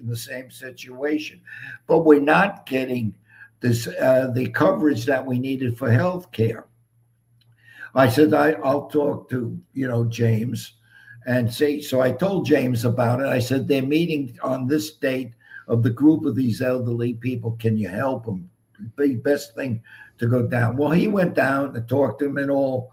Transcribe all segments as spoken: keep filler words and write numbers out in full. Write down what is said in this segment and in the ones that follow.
in the same situation, but we're not getting this uh, the coverage that we needed for health care. I said, I, I'll talk to, you know, James and say, so I told James about it. I said, they're meeting on this date of the group of these elderly people. Can you help them? The best thing to go down. Well, he went down and talked to him and all.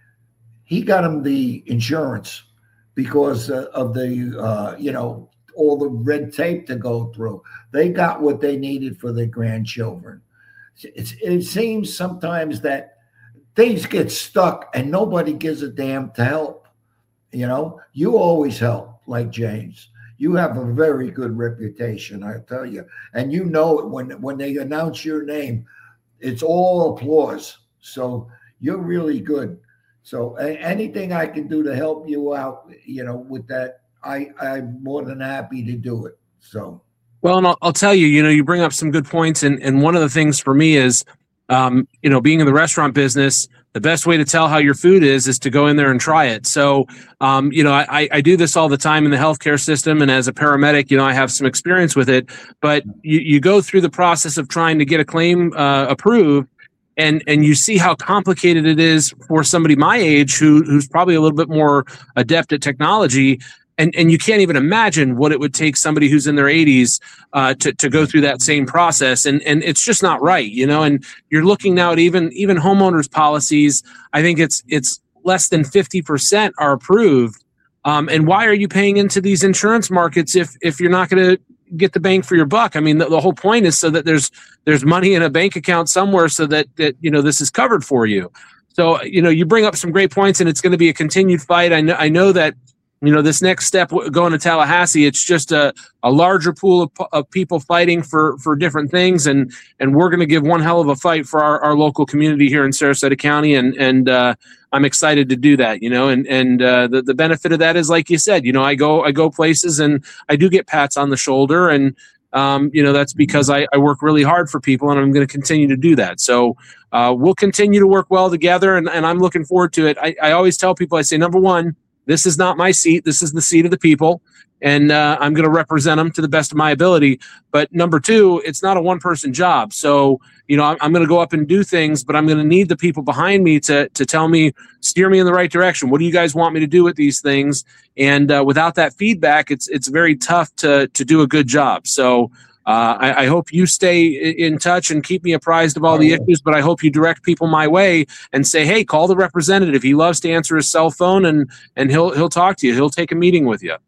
He got him the insurance because uh, of the, uh, you know, all the red tape to go through. They got what they needed for their grandchildren. It's, it seems sometimes that things get stuck and nobody gives a damn to help. You know, you always help, like James. You have a very good reputation, I tell you. And you know it when, when they announce your name, it's all applause. So you're really good. So a- anything I can do to help you out, you know, with that, I, I'm more than happy to do it. So. Well, and I'll, I'll tell you, you know, you bring up some good points. And, and one of the things for me is, um, you know, being in the restaurant business, the best way to tell how your food is, is to go in there and try it. So, um, you know, I, I do this all the time in the healthcare system. And as a paramedic, you know, I have some experience with it, but you, you go through the process of trying to get a claim uh, approved. And and you see how complicated it is for somebody my age who who's probably a little bit more adept at technology. And and you can't even imagine what it would take somebody who's in their eighties uh, to to go through that same process. And and it's just not right, you know. And you're looking now at even even homeowners policies. I think it's it's less than fifty percent are approved. Um, and why are you paying into these insurance markets if if you're not going to get the bang for your buck? I mean, the, the whole point is so that there's there's money in a bank account somewhere so that that you know this is covered for you. So you know you bring up some great points, and it's going to be a continued fight. I know I know that you know this next step going to Tallahassee, it's just a, a larger pool of, of people fighting for for different things, and and we're going to give one hell of a fight for our, our local community here in Sarasota County, and and uh, I'm excited to do that, you know, and and uh, the the benefit of that is, like you said, you know, I go I go places and I do get pats on the shoulder, and um, you know that's because I, I work really hard for people, and I'm going to continue to do that. So uh, we'll continue to work well together, and, and I'm looking forward to it. I, I always tell people, I say, number one, this is not my seat. This is the seat of the people. And uh, I'm going to represent them to the best of my ability. But number two, it's not a one-person job. So, you know, I'm, I'm going to go up and do things, but I'm going to need the people behind me to to tell me, steer me in the right direction. What do you guys want me to do with these things? And uh, without that feedback, it's it's very tough to to do a good job. So uh, I, I hope you stay in touch and keep me apprised of all the issues, but I hope you direct people my way and say, hey, call the representative. He loves to answer his cell phone, and and he'll he'll talk to you. He'll take a meeting with you.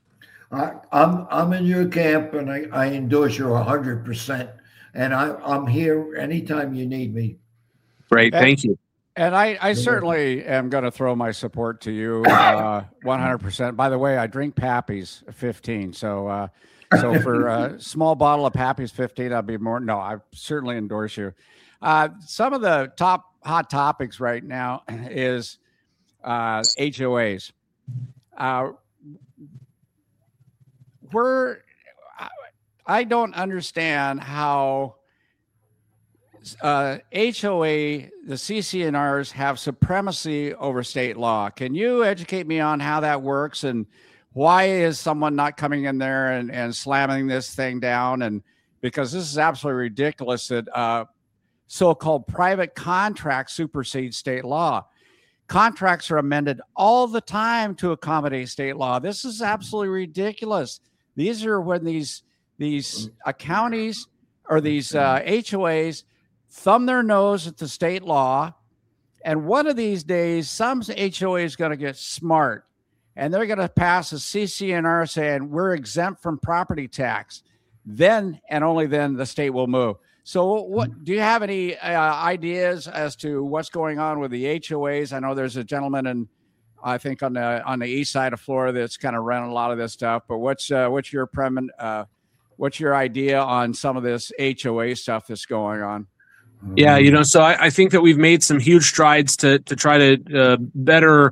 I, I'm I'm in your camp, and I, I endorse you a hundred percent. And I, I'm here anytime you need me. Great, and, thank you. And I, I certainly am going to throw my support to you, uh, one hundred percent. By the way, I drink Pappy's fifteen, so uh, so for a small bottle of Pappy's fifteen, I'll be more. No, I certainly endorse you. Uh, some of the top hot topics right now is uh, H O As. Uh, We're, I don't understand how uh, H O A, the C C N Rs have supremacy over state law. Can you educate me on how that works, and why is someone not coming in there and, and slamming this thing down? And because this is absolutely ridiculous that uh, so-called private contracts supersede state law. Contracts are amended all the time to accommodate state law. This is absolutely ridiculous. These are when these these uh, counties or these uh, H O As thumb their nose at the state law, and one of these days, some H O A is going to get smart, and they're going to pass a C C N R saying we're exempt from property tax. Then and only then the state will move. So, what do you have any uh, ideas as to what's going on with the H O As? I know there's a gentleman in, I think on the on the east side of Florida that's kind of running a lot of this stuff. But what's uh, what's your premin, uh, what's your idea on some of this H O A stuff that's going on? Yeah, you know, so I, I think that we've made some huge strides to to try to uh, better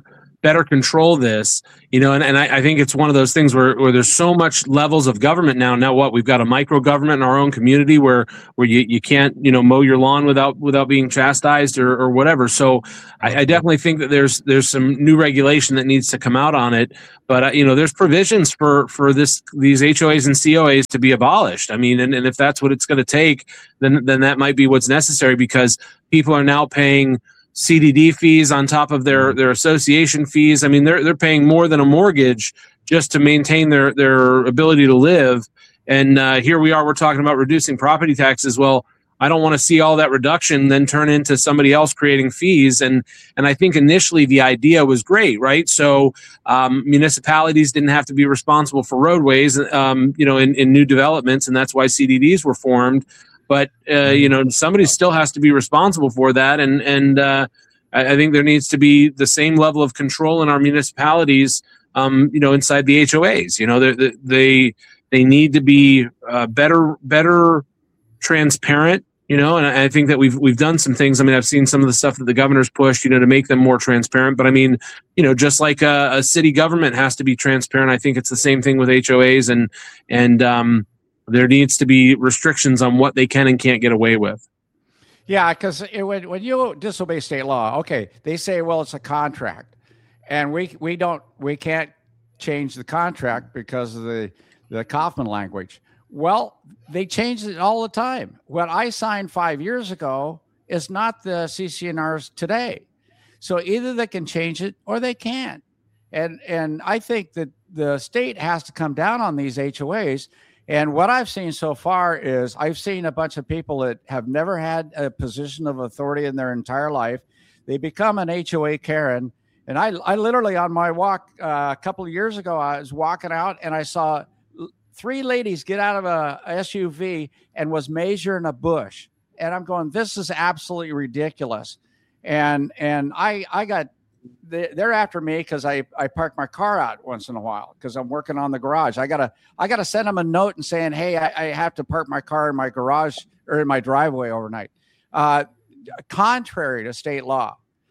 better control this, you know, and, and I, I think it's one of those things where, where there's so much levels of government now. Now what, we've got a micro government in our own community where where you, you can't, you know, mow your lawn without without being chastised or, or whatever. So I, I definitely think that there's there's some new regulation that needs to come out on it. But uh, you know, there's provisions for for this these H O As and C O As to be abolished. I mean, and, and if that's what it's going to take, then then that might be what's necessary, because people are now paying C D D fees on top of their their association fees. I mean, they're they're paying more than a mortgage just to maintain their their ability to live. And uh, here we are, we're talking about reducing property taxes. Well, I don't want to see all that reduction then turn into somebody else creating fees. And and I think initially the idea was great, right? So um, municipalities didn't have to be responsible for roadways, um, you know, in, in new developments, and that's why C D Ds were formed. But, uh, you know, somebody still has to be responsible for that. And, and uh, I, I think there needs to be the same level of control in our municipalities, um, you know, inside the H O As. You know, they they, they need to be uh, better, better transparent, you know, and I think that we've we've done some things. I mean, I've seen some of the stuff that the governor's pushed, you know, to make them more transparent. But I mean, you know, just like a, a city government has to be transparent, I think it's the same thing with H O As, and, and, um, there needs to be restrictions on what they can and can't get away with. Yeah, because when, when you disobey state law, okay, they say, well, it's a contract, and we we don't we can't change the contract because of the the Kaufman language. Well, they change it all the time. What I signed five years ago is not the C C N Rs today. So either they can change it or they can't. And and I think that the state has to come down on these H O As. And what I've seen so far is I've seen a bunch of people that have never had a position of authority in their entire life. They become an H O A Karen. And I, I literally, on my walk uh, a couple of years ago, I was walking out and I saw three ladies get out of a S U V and was measuring a bush. And I'm going, this is absolutely ridiculous. And and I I got, they're after me because I, I park my car out once in a while because I'm working on the garage. I gotta I gotta send them a note and saying, hey, I, I have to park my car in my garage or in my driveway overnight, uh, contrary to state law.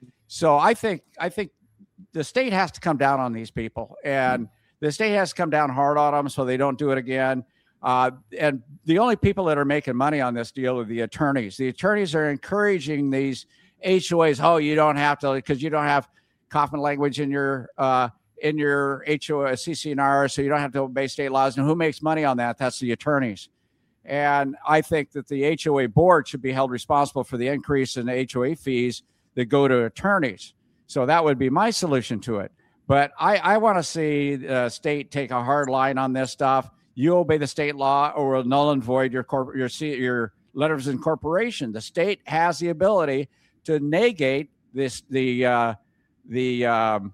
So I think I think the state has to come down on these people, and the state has to come down hard on them so they don't do it again. Uh, and the only people that are making money on this deal are the attorneys. The attorneys are encouraging these H O As. Oh, you don't have to because you don't have Kaufman language in your uh, in your H O A C C N R, so you don't have to obey state laws. And who makes money on that? That's the attorneys. And I think that the H O A board should be held responsible for the increase in the H O A fees that go to attorneys. So that would be my solution to it. But I, I want to see the state take a hard line on this stuff. You obey the state law, or will null and void your corp- your your letters of incorporation. The state has the ability to negate this the uh, the um,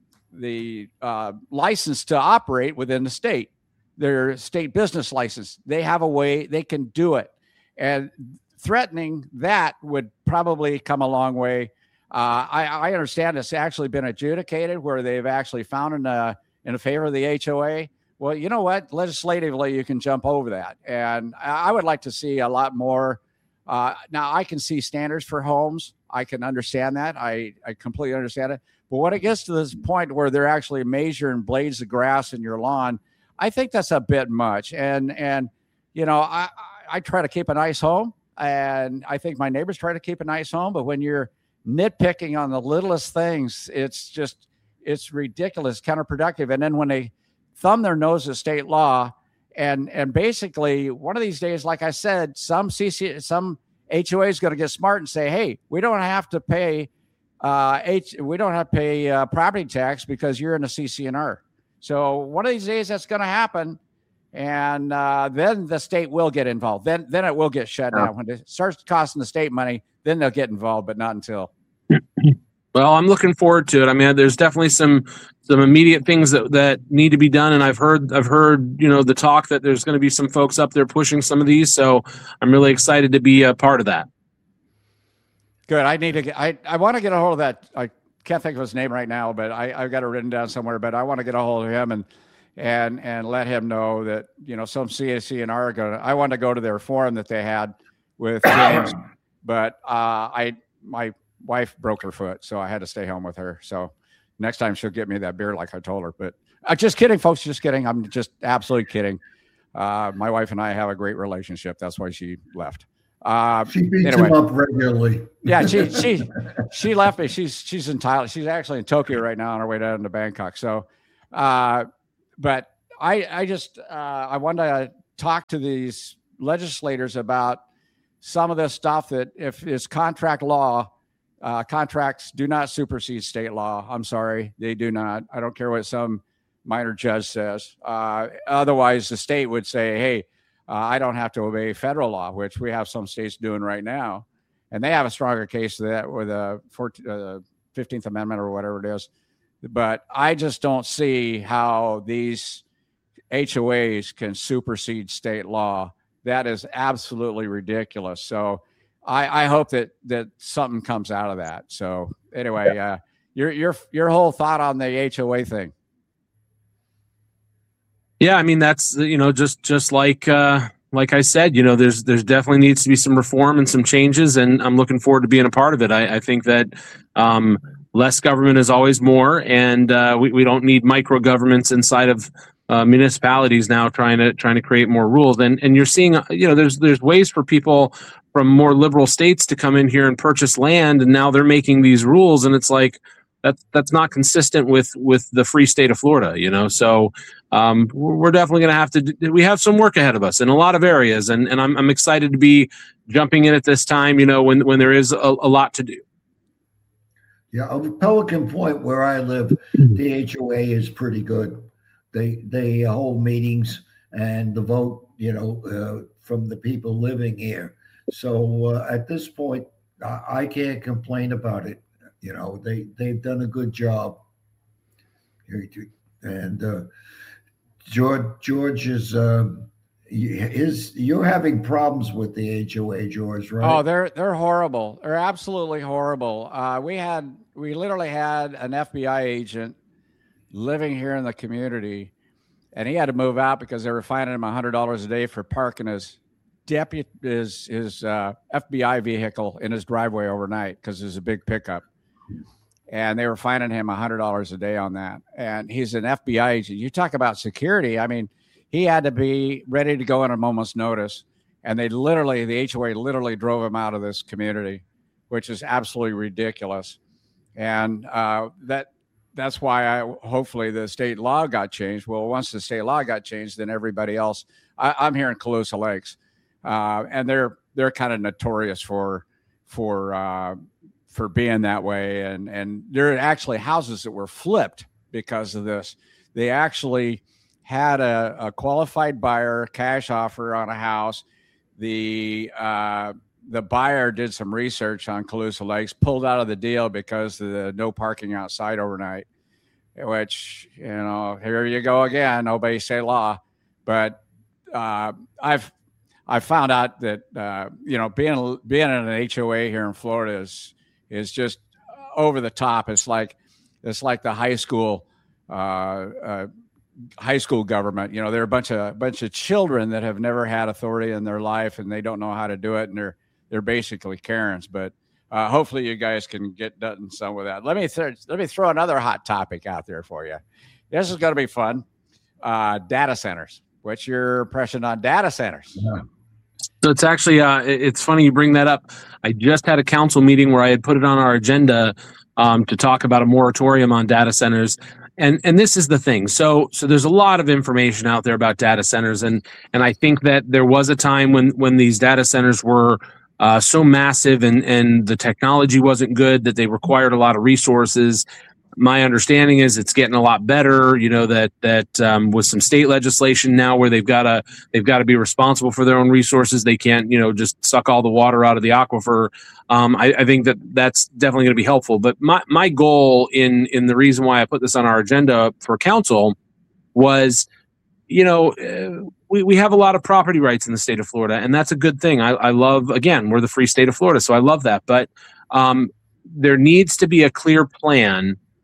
the uh, license to operate within the state, their state business license. They have a way they can do it, and threatening that would probably come a long way. Uh, I, I understand it's actually been adjudicated where they've actually found in a, in favor of the H O A. Well, you know what? Legislatively, you can jump over that, and I would like to see a lot more. Uh, now, I can see standards for homes. I can understand that. I, I completely understand it. But when it gets to this point where they're actually measuring blades of grass in your lawn, I think that's a bit much. And, and you know, I, I try to keep a nice home, and I think my neighbors try to keep a nice home. But when you're nitpicking on the littlest things, it's just, it's ridiculous, counterproductive. And then when they thumb their nose at state law, And and basically, one of these days, like I said, some C C, some H O A is going to get smart and say, "Hey, we don't have to pay, uh, H, we don't have to pay uh, property tax because you're in a C C N R." So one of these days, that's going to happen, and uh, then the state will get involved. Then then it will get shut yeah. down when it starts costing the state money. Then they'll get involved, but not until. Well, I'm looking forward to it. I mean, there's definitely some some immediate things that, that need to be done, and I've heard I've heard you know the talk that there's going to be some folks up there pushing some of these. So I'm really excited to be a part of that. Good. I need to get. I I want to get a hold of that. I can't think of his name right now, but I I've got it written down somewhere. But I want to get a hold of him and and and let him know that you know some C C N R are going to. I want to go to their forum that they had with James, but uh, I my. wife broke her foot, so I had to stay home with her. So next time she'll get me that beer like I told her. But uh, just kidding, folks. Just kidding. I'm just absolutely kidding. Uh, my wife and I have a great relationship. That's why she left. Uh, she beats anyway. him up regularly. Yeah, she she she left me. She's she's in Thailand. She's actually in Tokyo right now on her way down to Bangkok. So, uh, but I I just uh, I wanted to talk to these legislators about some of this stuff that if it's contract law, uh, contracts do not supersede state law. I'm sorry, they do not. I don't care what some minor judge says. Uh, otherwise, the state would say, hey, uh, I don't have to obey federal law, which we have some states doing right now. And they have a stronger case to that with the uh, fifteenth Amendment or whatever it is. But I just don't see how these H O As can supersede state law. That is absolutely ridiculous. So I, I hope that that something comes out of that. So anyway, uh, your your your whole thought on the H O A thing. Yeah, I mean, that's, you know, just just like uh, like I said, you know, there's there's definitely needs to be some reform and some changes, and I'm looking forward to being a part of it. I, I think that um, less government is always more, and uh, we, we don't need micro governments inside of uh, municipalities now trying to trying to create more rules. And and you're seeing, you know, there's there's ways for people from more liberal states to come in here and purchase land, and now they're making these rules, and it's like, That's that's not consistent with with the free state of Florida, you know. So um, we're definitely going to have to. Do, we have some work ahead of us in a lot of areas, and and I'm I'm excited to be jumping in at this time, you know, when when there is a, a lot to do. Yeah, of Pelican Point, where I live, the H O A is pretty good. They they hold meetings and the vote, you know, uh, from the people living here. So uh, at this point, I, I can't complain about it. You know, they, they've done a good job. And uh, George, George is, um, is, you're having problems with the H O A, George, right? Oh, they're, they're horrible. They're absolutely horrible. Uh, we had, we literally had an F B I agent living here in the community, and he had to move out because they were fining him one hundred dollars a day for parking his deputy, his, his uh, F B I vehicle in his driveway overnight because there's a big pickup. And they were fining him one hundred dollars a day on that. And he's an F B I agent. You talk about security. I mean, he had to be ready to go on a moment's notice. And they literally, the H O A literally drove him out of this community, which is absolutely ridiculous. And uh, that that's why I hopefully the state law got changed. Well, once the state law got changed, then everybody else. I, I'm here in Calusa Lakes, uh, and they're they're kind of notorious for for. Uh, for being that way. And, and there are actually houses that were flipped because of this. They actually had a, a qualified buyer cash offer on a house. The, uh, the buyer did some research on Calusa Lakes, pulled out of the deal because of the no parking outside overnight, which, you know, here you go again, obey state law. But uh, I've, I found out that, uh, you know, being, being in an H O A here in Florida is, is just over the top. It's like it's like the high school uh, uh, high school government. You know, they're a bunch of bunch of children that have never had authority in their life, and they don't know how to do it, and they're they're basically Karens. But uh, hopefully, you guys can get done some with that. Let me th- let me throw another hot topic out there for you. This is going to be fun. Uh, data centers. What's your impression on data centers? Yeah. So it's actually, uh, it's funny you bring that up. I just had a council meeting where I had put it on our agenda um, to talk about a moratorium on data centers. And and this is the thing. So so there's a lot of information out there about data centers. And and I think that there was a time when when these data centers were uh, so massive and, and the technology wasn't good, that they required a lot of resources. My understanding is it's getting a lot better, you know, that that um, with some state legislation now where they've got to they've got to be responsible for their own resources. They can't, you know, just suck all the water out of the aquifer. Um, I, I think that that's definitely going to be helpful. But my, my goal in in the reason why I put this on our agenda for council was, you know, uh, we, we have a lot of property rights in the state of Florida, and that's a good thing. I, I love, again, we're the free state of Florida, so I love that. But um, there needs to be a clear plan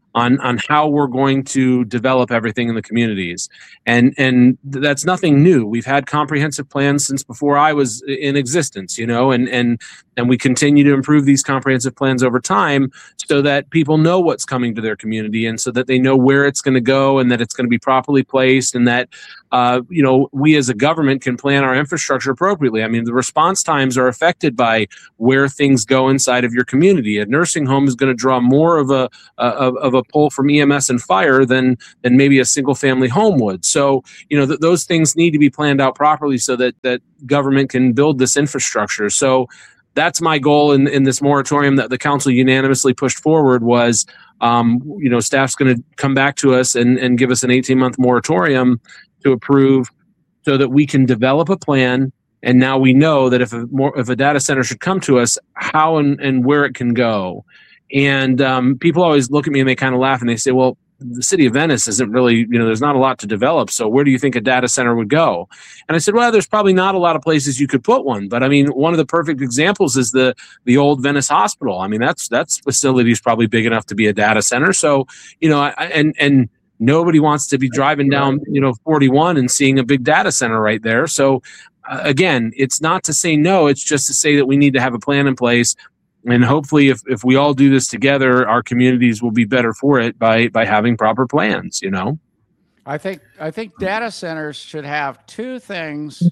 on on how we're going to develop everything in the communities. And and that's nothing new. We've had comprehensive plans since before I was in existence, you know, and and and we continue to improve these comprehensive plans over time so that people know what's coming to their community, and so that they know where it's going to go, and that it's going to be properly placed, and that uh, you know, we as a government can plan our infrastructure appropriately. I mean, the response times are affected by where things go inside of your community. A nursing home is going to draw more of a of, of a pull from E M S and fire than than maybe a single family home would. So, you know, th- those things need to be planned out properly so that that government can build this infrastructure. So that's my goal in, in this moratorium that the council unanimously pushed forward was, um, you know, staff's going to come back to us and, and give us an eighteen month moratorium to approve so that we can develop a plan. And now we know that if a more, if a data center should come to us, how and, and where it can go. And um, people always look at me and they kind of laugh and they say, well, the city of Venice isn't really, you know, there's not a lot to develop. So where do you think a data center would go? And I said, well, there's probably not a lot of places you could put one. But I mean, one of the perfect examples is the the old Venice Hospital. I mean, that's that's facility is probably big enough to be a data center. So, you know, I, and and nobody wants to be driving down, you know, forty-one and seeing a big data center right there. So uh, again, it's not to say no. It's just to say that we need to have a plan in place. And hopefully, if, if we all do this together, our communities will be better for it by by having proper plans, you know? I think I think data centers should have two things,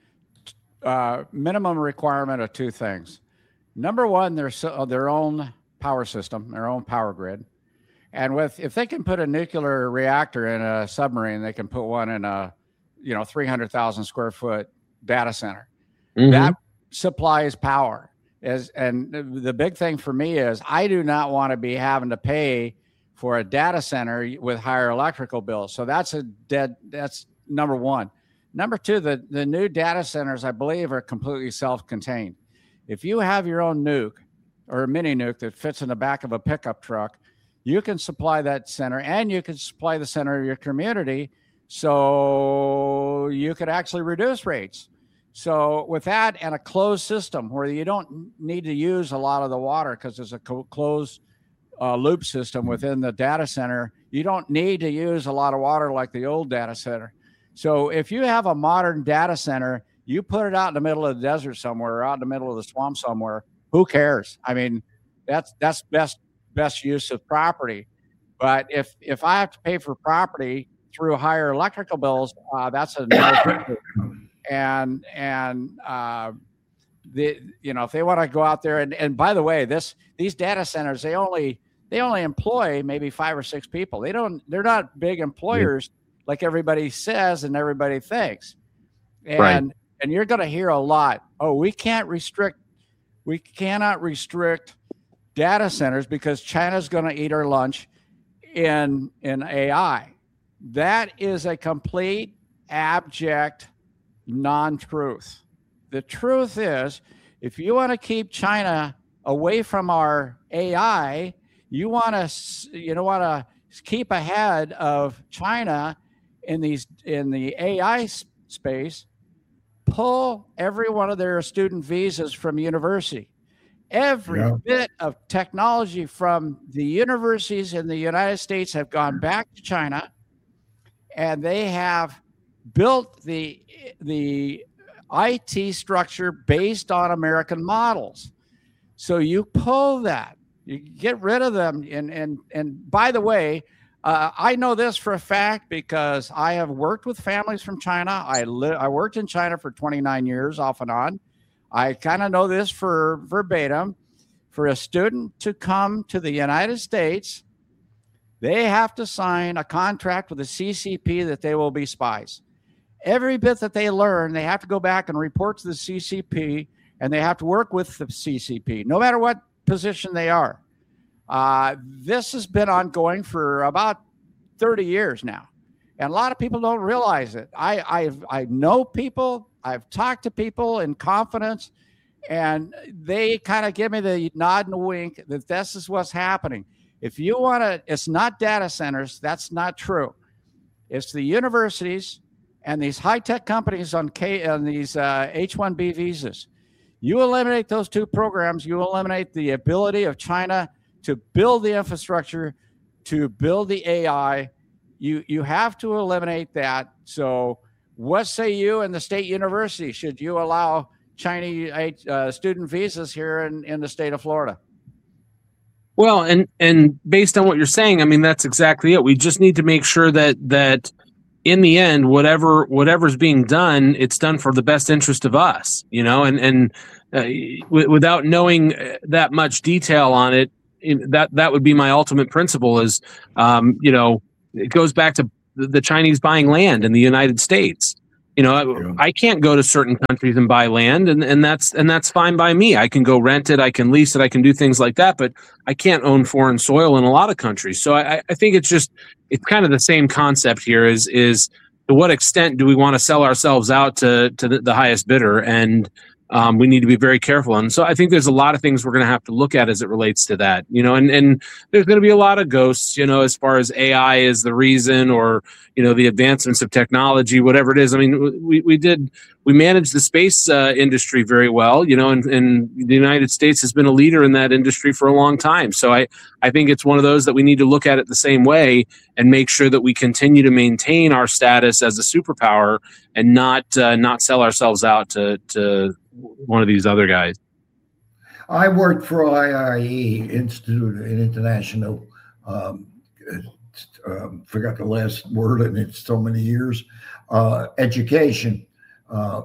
uh, minimum requirement of two things. Number one, their, uh, their own power system, their own power grid. And with if they can put a nuclear reactor in a submarine, they can put one in a, you know, three hundred thousand square foot data center. Mm-hmm. That supplies power. Is, and the big thing for me is I do not want to be having to pay for a data center with higher electrical bills. So that's a dead, that's number one. Number two, the, the new data centers, I believe, are completely self-contained. If you have your own nuke or a mini nuke that fits in the back of a pickup truck, you can supply that center and you can supply the center of your community. So you could actually reduce rates. So with that and a closed system where you don't need to use a lot of the water because there's a co- closed uh, loop system within the data center, you don't need to use a lot of water like the old data center. So if you have a modern data center, you put it out in the middle of the desert somewhere or out in the middle of the swamp somewhere, who cares? I mean, that's that's best best use of property. But if if I have to pay for property through higher electrical bills, uh, that's a no. And, and, uh, the, you know, if they want to go out there and, and by the way, this, these data centers, they only, they only employ maybe five or six people. They don't, they're not big employers yeah. like everybody says and everybody thinks. And, right. and you're going to hear a lot. Oh, we can't restrict, we cannot restrict data centers because China's going to eat our lunch in, in A I. That is a complete abject non-truth. The truth is, if you want to keep China away from our A I, you want to you know want to keep ahead of China in these in the A I space. Pull every one of their student visas from university. Every yeah. bit of technology from the universities in the United States have gone back to China, and they have built the the I T structure based on American models. So you pull that, you get rid of them. And and and by the way, uh, I know this for a fact because I have worked with families from China. I li- I worked in China for twenty-nine years off and on. I kind of know this for verbatim. For a student to come to the United States, they have to sign a contract with the C C P that they will be spies. Every bit that they learn, they have to go back and report to the C C P, and they have to work with the C C P, no matter what position they are. Uh, this has been ongoing for about thirty years now, and a lot of people don't realize it. I I've, I know people, I've talked to people in confidence, and they kind of give me the nod and wink that this is what's happening. If you want to, it's not data centers. That's not true. It's the universities and these high-tech companies on K on these uh, H one B visas. You eliminate those two programs, you eliminate the ability of China to build the infrastructure to build the A I. You you have to eliminate that. So what say you in the state university? Should you allow Chinese uh, student visas here in, in the state of Florida? Well, and and based on what you're saying, I mean, that's exactly it. We just need to make sure that that in the end, whatever whatever's being done, it's done for the best interest of us, you know, and and uh, w- without knowing that much detail on it, that that would be my ultimate principle is, um, you know, it goes back to the Chinese buying land in the United States. You know, Yeah. I can't go to certain countries and buy land, and, and that's and that's fine by me. I can go rent it, I can lease it, I can do things like that, but I can't own foreign soil in a lot of countries. So I, I think it's just it's kind of the same concept here. Is is to what extent do we want to sell ourselves out to to the, the highest bidder? And um, we need to be very careful. And so I think there's a lot of things we're going to have to look at as it relates to that. You know, and and there's going to be a lot of ghosts. You know, as far as A I is the reason, or you know, the advancements of technology, whatever it is. I mean, we, we did, we managed the space uh, industry very well, you know, and, and the United States has been a leader in that industry for a long time. So I, I think it's one of those that we need to look at it the same way and make sure that we continue to maintain our status as a superpower and not, uh, not sell ourselves out to, to one of these other guys. I worked for I I E, Institute of International, um, um, forgot the last word in it, so many years, uh, education. Uh,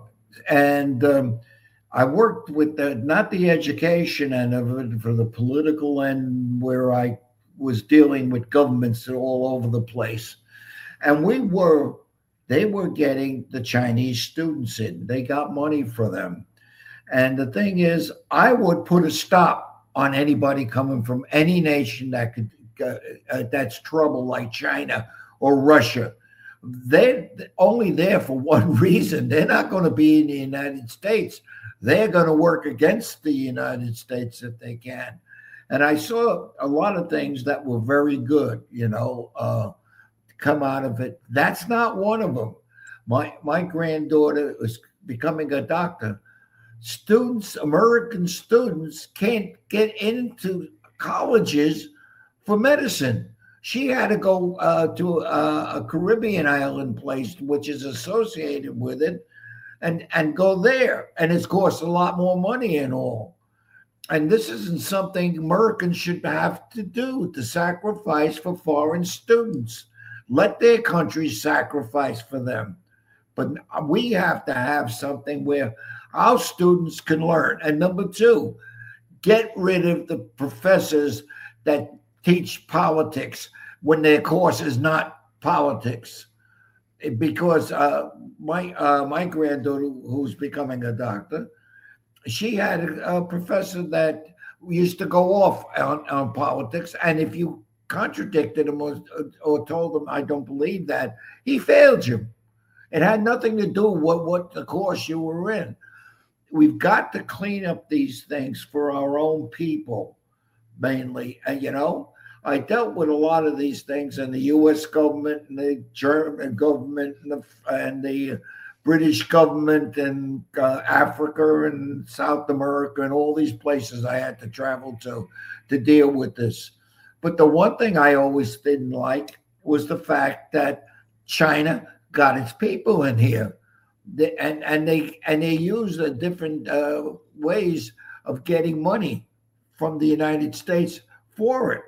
and um, I worked with the, not the education end of it, for the political end, where I was dealing with governments all over the place. And we were, they were getting the Chinese students in. They got money for them. And the thing is, I would put a stop on anybody coming from any nation that could, uh, uh, that's trouble, like China or Russia. They're only there for one reason. They're not going to be in the United States. They're going to work against the United States if they can. And I saw a lot of things that were very good, you know, uh, come out of it. That's not one of them. My, my granddaughter was becoming a doctor. Students, American students, can't get into colleges for medicine. She had to go uh, to a, a Caribbean island place, which is associated with it, and, and go there. And it costs a lot more money and all. And this isn't something Americans should have to do, to sacrifice for foreign students. Let their countries sacrifice for them. But we have to have something where our students can learn. And number two, get rid of the professors that teach politics when their course is not politics. Because uh, my uh, my granddaughter, who's becoming a doctor, she had a, a professor that used to go off on, on politics. And if you contradicted him or, or told him, I don't believe that, he failed you. It had nothing to do with what the course you were in. We've got to clean up these things for our own people, mainly. And, you know, I dealt with a lot of these things in the U S government and the German government and the, and the British government and uh, Africa and South America and all these places I had to travel to to deal with this. But the one thing I always didn't like was the fact that China got its people in here. They, and and they and they use the different uh, ways of getting money from the United States for it,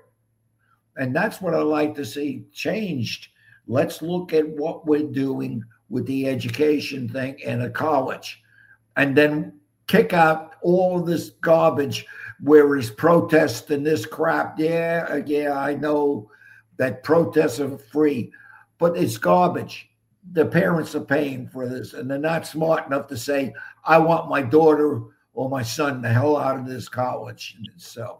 and that's what I like to see changed. Let's look at what we're doing with the education thing in a college, and then kick out all this garbage where it's protests and this crap. Yeah, yeah, I know that protests are free, but it's garbage. The parents are paying for this, and they're not smart enough to say, I want my daughter or my son the hell out of this college in itself.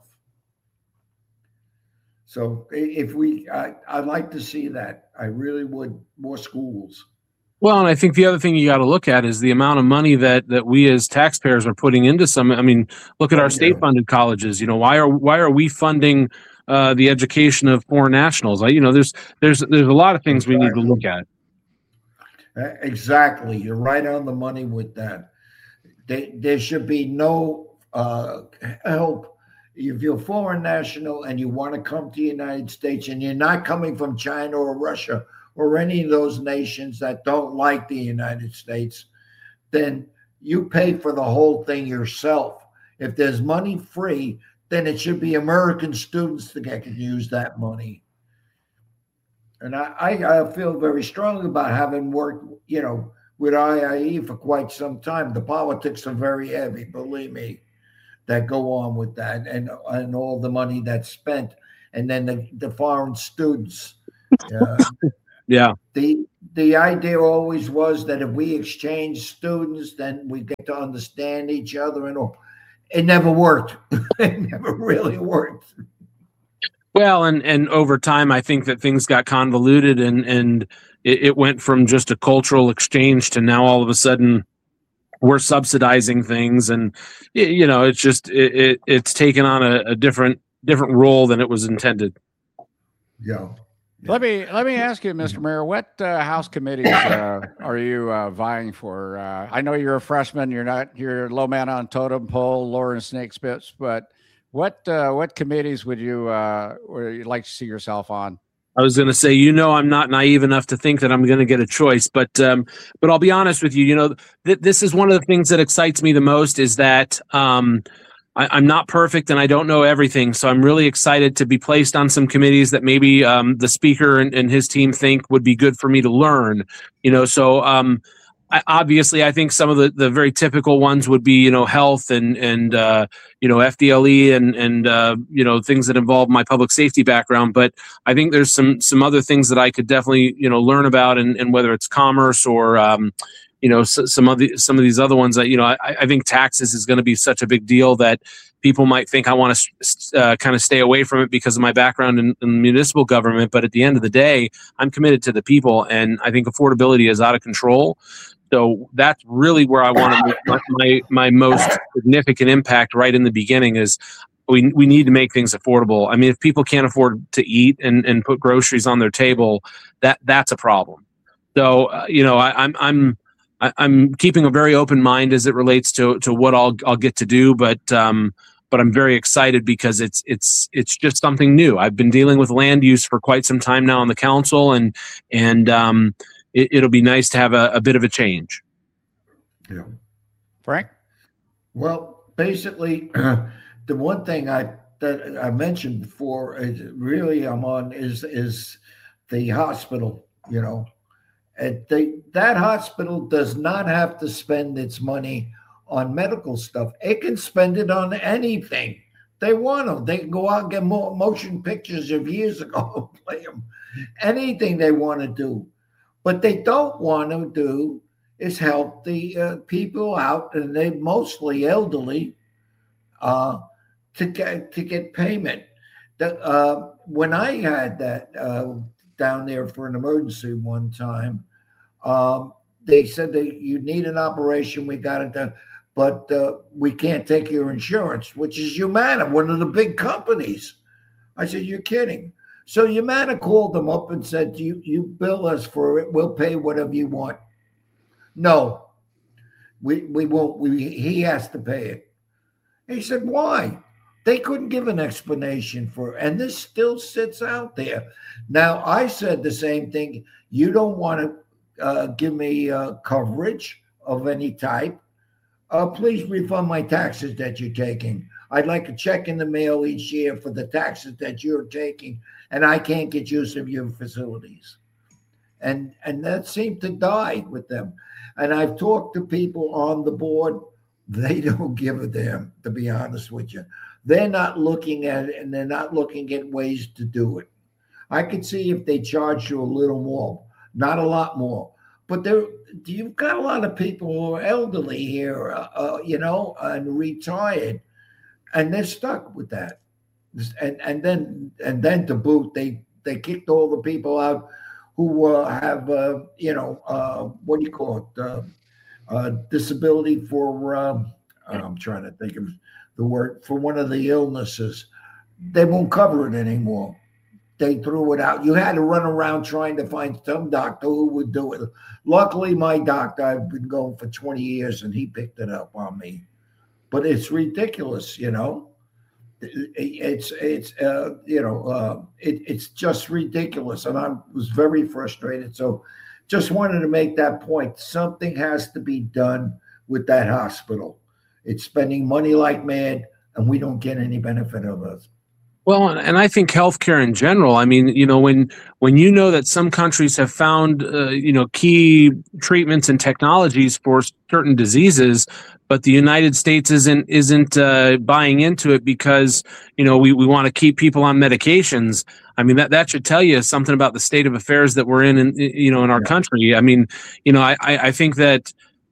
So if we, I, I'd like to see that. I really would, more schools. Well, and I think the other thing you got to look at is the amount of money that that we as taxpayers are putting into some. I mean, look at our state-funded colleges. You know, why are why are we funding uh, the education of foreign nationals? I, you know, there's there's there's a lot of things exactly. we need to look at. Exactly. You're right on the money with that. They, there should be no uh, help if you're a foreign national and you want to come to the United States and you're not coming from China or Russia or any of those nations that don't like the United States, then you pay for the whole thing yourself. If there's money free, then it should be American students that can use that money. And I, I, I feel very strongly about having worked, you know, with I I E for quite some time. The politics are very heavy, believe me, that go on with that, and and all the money that's spent, and then the, the foreign students. Uh, yeah. The the idea always was that if we exchange students, then we get to understand each other and all. It never worked. It never really worked. Well, and and over time, I think that things got convoluted, and and it, it went from just a cultural exchange to now all of a sudden we're subsidizing things, and you know, it's just it, it it's taken on a, a different different role than it was intended. Yeah. Let me let me ask you, Mister Mayor, what uh, House committees uh, are you uh, vying for? Uh, I know you're a freshman. You're not you're a low man on totem pole, Lauren Snake Spitz, but what uh, what committees would you uh, would you like to see yourself on? I was going to say, you know, I'm not naive enough to think that I'm going to get a choice, but um, but I'll be honest with you. You know, th- this is one of the things that excites me the most is that. Um, I, I'm not perfect and I don't know everything. So I'm really excited to be placed on some committees that maybe um, the speaker and, and his team think would be good for me to learn, you know, so um, I, obviously I think some of the, the very typical ones would be, you know, health and, and uh, you know, F D L E and, and uh, you know, things that involve my public safety background. But I think there's some, some other things that I could definitely, you know, learn about, and, and whether it's commerce or, um, you know, some of the some of these other ones that, you know, I, I think taxes is going to be such a big deal that people might think I want to uh, kind of stay away from it because of my background in, in municipal government. But at the end of the day, I'm committed to the people, and I think affordability is out of control. So that's really where I want to make my, my, my most significant impact right in the beginning is we we need to make things affordable. I mean, if people can't afford to eat and, and put groceries on their table, that that's a problem. So, uh, you know, I, I'm I'm I'm keeping a very open mind as it relates to to what I'll I'll get to do, but um, but I'm very excited because it's it's it's just something new. I've been dealing with land use for quite some time now on the council, and and um, it, it'll be nice to have a, a bit of a change. Yeah, Frank. Well, basically, the one thing I that I mentioned before is really I'm on is is the hospital. You know. And they, that hospital does not have to spend its money on medical stuff. It can spend it on anything they want to. They can go out and get more motion pictures of years ago and play them. Anything they want to do. What they don't want to do is help the uh, people out, and they mostly elderly, uh, to get to get payment. The, uh, when I had that uh, down there for an emergency one time, um, they said that you need an operation. We got it done, but uh, we can't take your insurance, which is Humana, one of the big companies. I said, you're kidding. So Humana called them up and said, you, you bill us for it. We'll pay whatever you want. No, we, we won't. We, he has to pay it. He said, why? They couldn't give an explanation for it. And this still sits out there. Now, I said the same thing. You don't want to uh, give me uh, coverage of any type. Uh, please refund my taxes that you're taking. I'd like a check in the mail each year for the taxes that you're taking, and I can't get use of your facilities. And, and that seemed to die with them. And I've talked to people on the board. They don't give a damn, to be honest with you. They're not looking at it, and they're not looking at ways to do it. I could see if they charge you a little more, not a lot more. But there, you've got a lot of people who are elderly here, uh, uh, you know, and retired, and they're stuck with that. And and then and then to boot, they they kicked all the people out who uh, have, uh, you know, uh, what do you call it, uh, uh, disability for. Um, I'm trying to think of the word for one of the illnesses. They won't cover it anymore. They threw it out. You had to run around trying to find some doctor who would do it. Luckily, my doctor, I've been going for twenty years, and he picked it up on me. But it's ridiculous, you know. It's it's uh, you know uh, it, it's just ridiculous, and I was very frustrated. So, just wanted to make that point. Something has to be done with that hospital. It's spending money like mad, and we don't get any benefit of it. Well, and I think healthcare in general. I mean, you know, when when you know that some countries have found, uh, you know, key treatments and technologies for certain diseases, but the United States isn't isn't uh, buying into it because, you know, we, we want to keep people on medications. I mean, that, that should tell you something about the state of affairs that we're in, in you know, in our Yeah. country. I mean, you know, I, I think that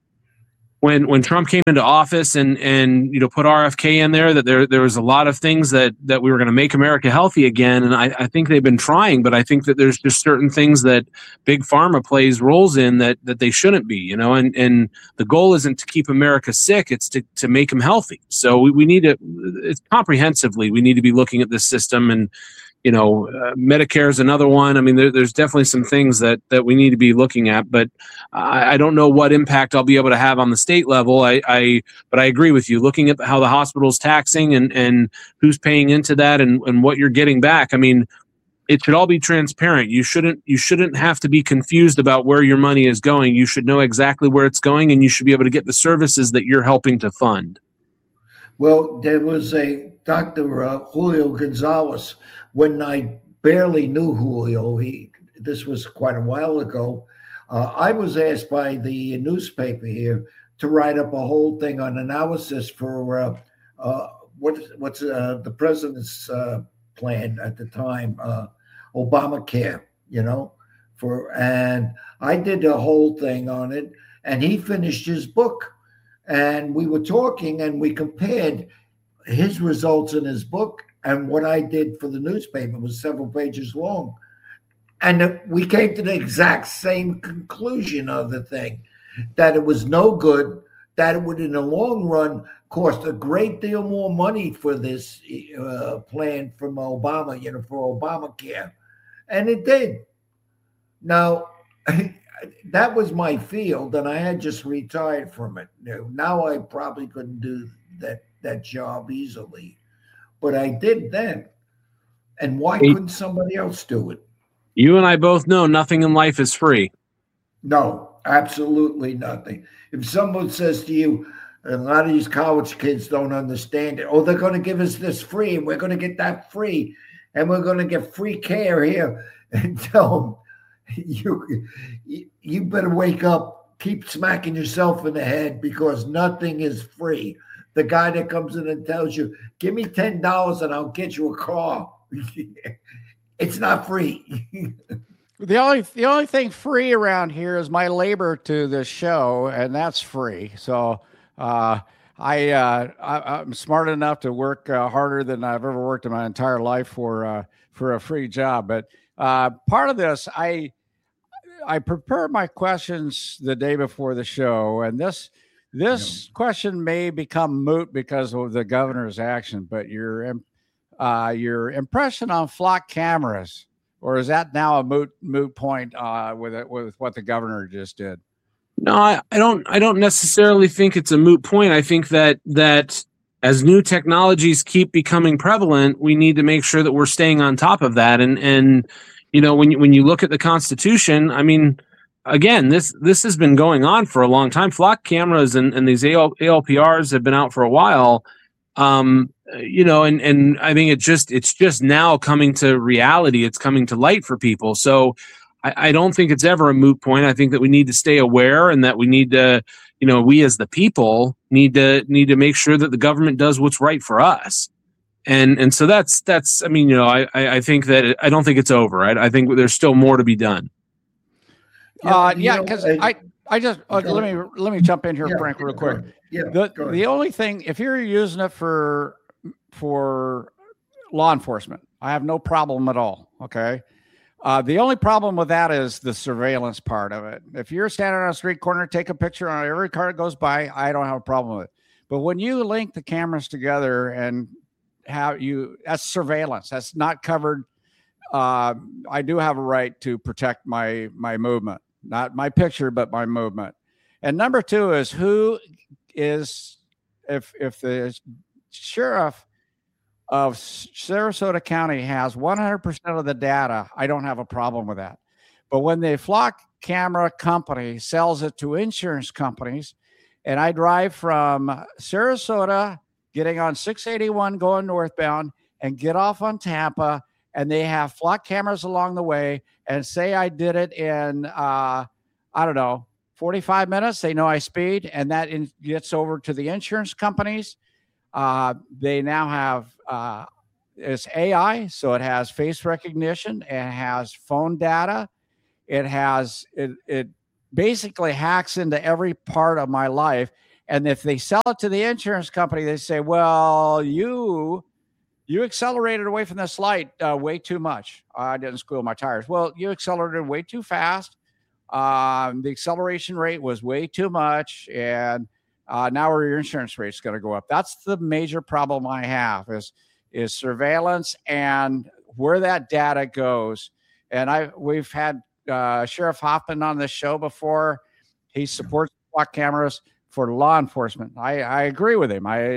when when Trump came into office and and you know put R F K in there, that there there was a lot of things that that we were going to make America healthy again, and I, I think they've been trying, but I think that there's just certain things that big pharma plays roles in that that they shouldn't be, you know, and and the goal isn't to keep America sick, it's to to make them healthy. So we, we need to, it's comprehensively, we need to be looking at this system. And you know, uh, Medicare is another one. I mean, there, there's definitely some things that that we need to be looking at, but I, I don't know what impact I'll be able to have on the state level. I, I but I agree with you. Looking at how the hospital's taxing and and who's paying into that and and what you're getting back. I mean, it should all be transparent. You shouldn't you shouldn't have to be confused about where your money is going. You should know exactly where it's going, and you should be able to get the services that you're helping to fund. Well, there was a Doctor Uh, Julio Gonzalez. When I barely knew Julio, he this was quite a while ago. Uh, I was asked by the newspaper here to write up a whole thing on analysis for uh, uh, what what's uh, the president's uh, plan at the time, uh, Obamacare. You know, for and I did a whole thing on it, and he finished his book, and we were talking, and we compared his results in his book and what I did for the newspaper. Was several pages long. And we came to the exact same conclusion of the thing, that it was no good, that it would in the long run cost a great deal more money for this uh, plan from Obama, you know, for Obamacare. And it did. Now, that was my field, and I had just retired from it. Now I probably couldn't do that, that job easily. But I did then. And why couldn't somebody else do it? You and I both know nothing in life is free. No, absolutely nothing. If someone says to you, a lot of these college kids don't understand it. Oh, they're going to give us this free, and we're going to get that free, and we're going to get free care here. And tell them, you, you better wake up, keep smacking yourself in the head, because nothing is free. The guy that comes in and tells you, give me ten dollars and I'll get you a car. It's not free. The only the only thing free around here is my labor to this show, and that's free. So uh, I, uh, I I'm smart enough to work uh, harder than I've ever worked in my entire life for uh, for a free job. But uh, part of this, I I prepare my questions the day before the show, and this. This yeah. question may become moot because of the governor's action, but your uh, your impression on flock cameras, or is that now a moot moot point uh, with it, with what the governor just did? No, I, I don't. I don't necessarily think it's a moot point. I think that that as new technologies keep becoming prevalent, we need to make sure that we're staying on top of that. And and you know, when you, when you look at the Constitution, I mean. Again, this this has been going on for a long time. Flock cameras and, and these A L P Rs have been out for a while, um, you know, and, and I think it's just it's just now coming to reality. It's coming to light for people. So I, I don't think it's ever a moot point. I think that we need to stay aware, and that we need to, you know, we as the people need to need to make sure that the government does what's right for us. And and so that's that's I mean, you know, I I think that it, I don't think it's over. Right? I think there's still more to be done. Uh, yeah, because I, I just uh, let me let me jump in here, yeah, Frank, real quick. Yeah, the the only thing, if you're using it for for law enforcement, I have no problem at all. Okay, uh, the only problem with that is the surveillance part of it. If you're standing on a street corner, take a picture on every car that goes by, I don't have a problem with it. But when you link the cameras together and how you that's surveillance, that's not covered. Uh, I do have a right to protect my my movement. Not my picture, but my movement. And number two is who is, if if the sheriff of Sarasota County has one hundred percent of the data, I don't have a problem with that. But when the flock camera company sells it to insurance companies, and I drive from Sarasota, getting on six eighty-one going northbound, and get off on Tampa, and they have flock cameras along the way, and say I did it in, uh, I don't know, forty-five minutes, they know I speed, and that in, gets over to the insurance companies. Uh, they now have, uh, it's A I, so it has face recognition, it has phone data, it has, it, it basically hacks into every part of my life. And if they sell it to the insurance company, they say, well, you you accelerated away from this light uh, way too much. I didn't squeal my tires. Well, you accelerated way too fast. Um, the acceleration rate was way too much. And uh, now your insurance rate's going to go up. That's the major problem I have is, is surveillance and where that data goes. And I we've had uh, Sheriff Hoffman on this show before. He supports flock cameras for law enforcement. I, I agree with him. I,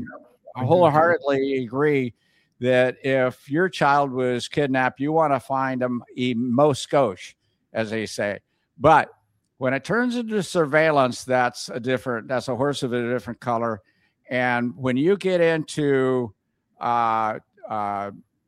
I wholeheartedly agree that if your child was kidnapped, you want to find them emo skosh, as they say. But when it turns into surveillance, that's a different, that's a horse of a different color. And when you get into uh, uh,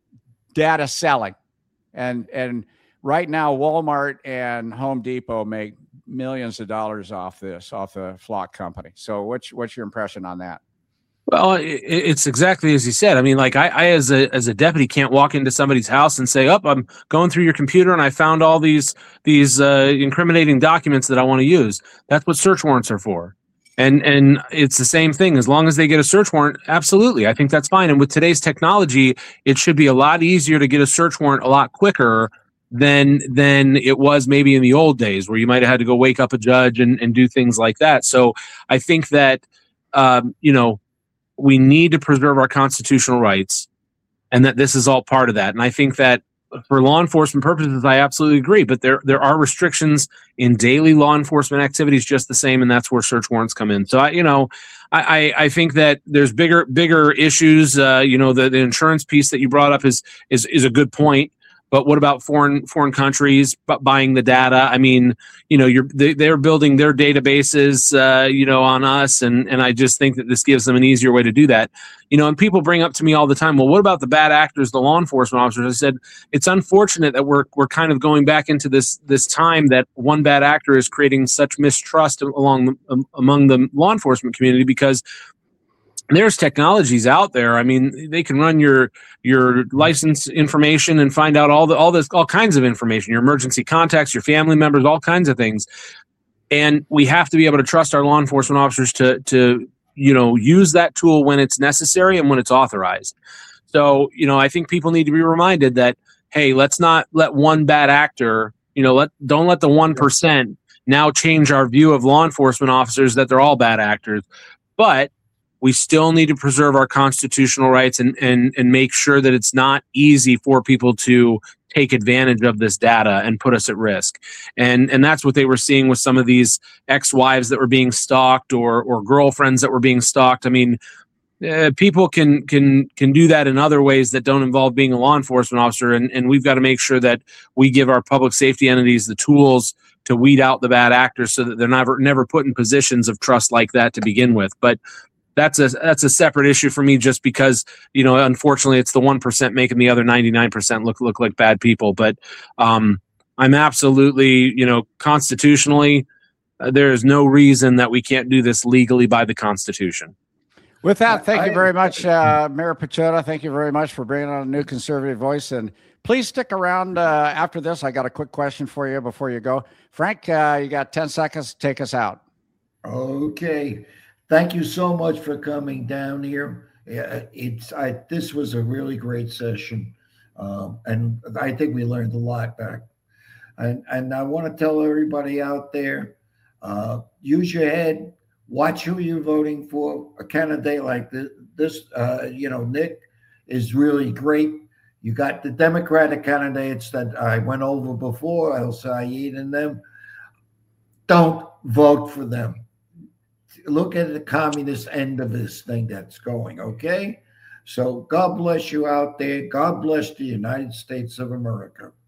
data selling, and and right now Walmart and Home Depot make millions of dollars off this, off the flock company. So what's what's your impression on that? Well, it, it's exactly as you said. I mean, like I, I, as a as a deputy, can't walk into somebody's house and say, "Oh, I'm going through your computer and I found all these these uh, incriminating documents that I want to use." That's what search warrants are for. And and it's the same thing. As long as they get a search warrant, absolutely, I think that's fine. And with today's technology, it should be a lot easier to get a search warrant a lot quicker than than it was maybe in the old days, where you might have had to go wake up a judge and, and do things like that. So I think that um, you know. we need to preserve our constitutional rights, and that this is all part of that. And I think that for law enforcement purposes, I absolutely agree. But there there are restrictions in daily law enforcement activities just the same, and that's where search warrants come in. So I, you know, I I, I think that there's bigger bigger issues. Uh, you know, the, the insurance piece that you brought up is is is a good point. But what about foreign foreign countries buying the data? I mean, you know, you're they, they're building their databases, uh, you know, on us, and and I just think that this gives them an easier way to do that. You know, and people bring up to me all the time, well, what about the bad actors, the law enforcement officers? I said, it's unfortunate that we're we're kind of going back into this this time that one bad actor is creating such mistrust along um, among the law enforcement community, because there's technologies out there. I mean, they can run your your license information and find out all the all this all kinds of information, your emergency contacts, your family members, all kinds of things. And we have to be able to trust our law enforcement officers to to you know use that tool when it's necessary and when it's authorized. So, you know, I think people need to be reminded that, hey, let's not let one bad actor, you know, let don't let the one percent now change our view of law enforcement officers that they're all bad actors. But we still need to preserve our constitutional rights and, and, and make sure that it's not easy for people to take advantage of this data and put us at risk. And and that's what they were seeing with some of these ex-wives that were being stalked, or or girlfriends that were being stalked. I mean, uh, people can can can do that in other ways that don't involve being a law enforcement officer. And, and we've got to make sure that we give our public safety entities the tools to weed out the bad actors so that they're never never put in positions of trust like that to begin with. But That's a that's a separate issue for me, just because, you know, unfortunately, it's the one percent making the other ninety-nine percent look look like bad people. But um, I'm absolutely, you know, constitutionally, uh, there is no reason that we can't do this legally by the Constitution. With that, thank I, you very much, uh, Mayor Pichota. Thank you very much for bringing on a new conservative voice. And please stick around uh, after this. I got a quick question for you before you go. Frank, uh, you got ten seconds to take us out. Okay. Thank you so much for coming down here. It's I. This was a really great session, um, and I think we learned a lot back. And and I want to tell everybody out there, uh, use your head. Watch who you're voting for. A candidate like this, this uh, you know, Nick is really great. You got the Democratic candidates that I went over before, El Sayed and them. Don't vote for them. Look at the communist end of this thing that's going, okay? So God bless you out there. God bless the United States of America.